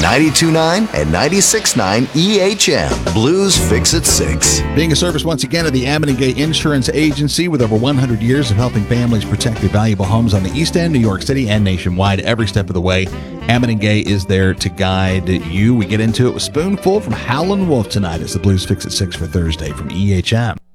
92.9 and 96.9 EHM. Blues Fix at 6. Being a service once again of the Ammon & Gay Insurance Agency with over 100 years of helping families protect their valuable homes on the East End, New York City, and nationwide every step of the way. Ammon & Gay is there to guide you. We get into it with Spoonful from Howlin' Wolf tonight. It's the Blues Fix at 6 for Thursday from EHM.